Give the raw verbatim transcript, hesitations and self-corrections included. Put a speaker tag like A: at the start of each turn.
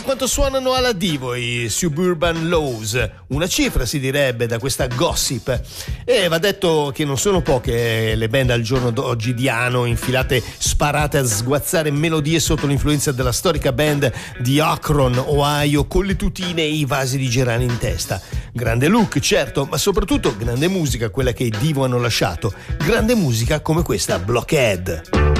A: Ma quanto suonano alla divo i Suburban Lows? Una cifra si direbbe da questa gossip. E va detto che non sono poche le band al giorno d'oggi diano infilate sparate a sguazzare melodie sotto l'influenza della storica band di Akron, Ohio, con le tutine e i vasi di gerani in testa. Grande look, certo, ma soprattutto grande musica quella che i divo hanno lasciato. Grande musica come questa Blockhead.